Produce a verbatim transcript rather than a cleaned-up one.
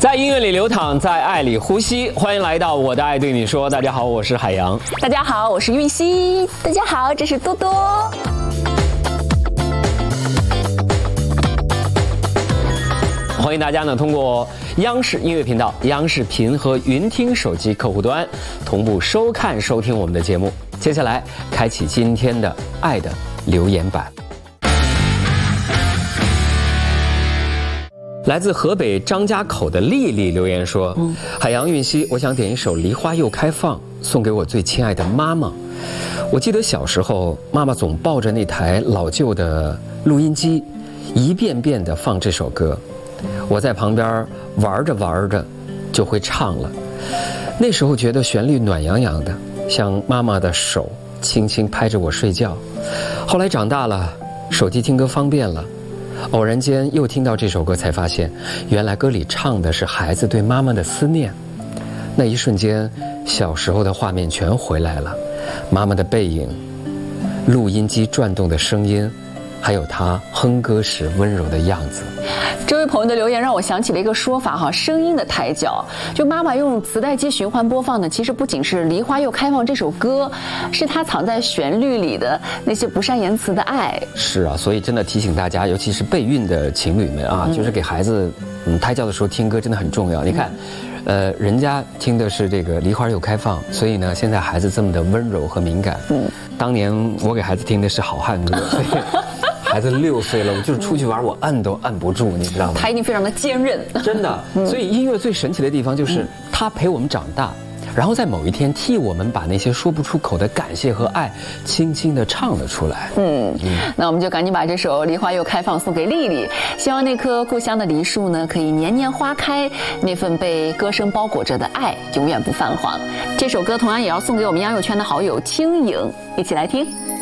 在音乐里流淌，在爱里呼吸。欢迎来到我的爱对你说。大家好，我是海洋。 大家好，我是韵熙。大家好，这是多多。 欢迎大家呢通过央视音乐频道、央视频和云听手机客户端同步收看收听我们的节目。接下来开启今天的爱的留言板。来自河北张家口的丽丽留言说：嗯、海洋韵熙，我想点一首《梨花又开放》，送给我最亲爱的妈妈。我记得小时候，妈妈总抱着那台老旧的录音机，一遍遍地放这首歌。我在旁边玩着玩着，就会唱了。那时候觉得旋律暖洋洋的，像妈妈的手轻轻拍着我睡觉。后来长大了，手机听歌方便了。偶然间又听到这首歌，才发现原来歌里唱的是孩子对妈妈的思念。那一瞬间，小时候的画面全回来了，妈妈的背影，录音机转动的声音，还有她哼歌时温柔的样子。 这位朋友的留言让我想起了一个说法哈，声音的抬脚。就妈妈用磁带机循环播放的，其实不仅是《梨花又开放》这首歌，是她藏在旋律里的那些不善言辞的爱。 是啊，所以真的提醒大家，尤其是备孕的情侣们啊，嗯、就是给孩子嗯胎教的时候听歌真的很重要。你看，呃，人家听的是这个《梨花又开放》，所以呢，现在孩子这么的温柔和敏感。嗯，当年我给孩子听的是《好汉歌》，所以。孩子六岁了，我就是出去玩，我按都按不住，你知道吗？ 他一定非常的坚韧， 真的。所以音乐最神奇的地方就是他陪我们长大，然后在某一天替我们把那些说不出口的感谢和爱，轻轻地唱了出来。嗯嗯，那我们就赶紧把这首《梨花又开放》送给丽丽，希望那棵故乡的梨树呢，可以年年花开，那份被歌声包裹着的爱永远不泛黄。这首歌同样也要送给我们央友圈的好友青颖，一起来听。